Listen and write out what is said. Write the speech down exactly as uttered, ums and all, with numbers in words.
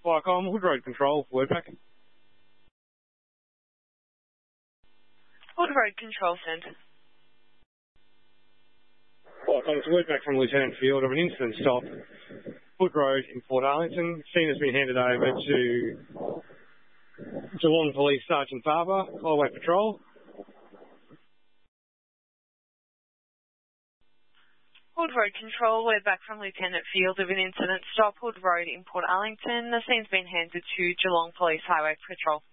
Viacom, Wood Road Control, Wordpack. Wood Road Control Centre. Viacom, it's Wordpack from Lieutenant Field of an incident stop. Wood Road in Port Arlington. Scene has been handed over to Geelong Police Sergeant Barber, Highway Patrol. Wood Road Control, we're back from Lieutenant Field of an incident stop, Wood Road in Port Arlington. The scene's been handed to Geelong Police Highway Patrol.